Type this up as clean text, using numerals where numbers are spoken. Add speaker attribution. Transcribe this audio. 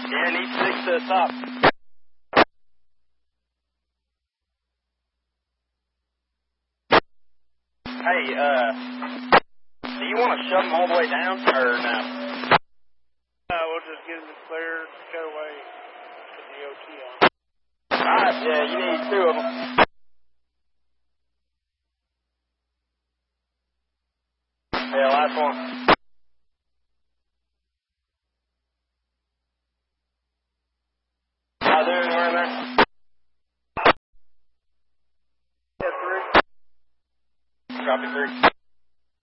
Speaker 1: Yeah, need 6 to the top. Hey, do you want to shove them all the way down, or no?
Speaker 2: We'll just get them clear, cut away, put the OT on.
Speaker 1: Alright, yeah, you need 2 of them. Yeah, last one. How doing, we're in there?
Speaker 2: Yeah, 3.
Speaker 1: Copy 3.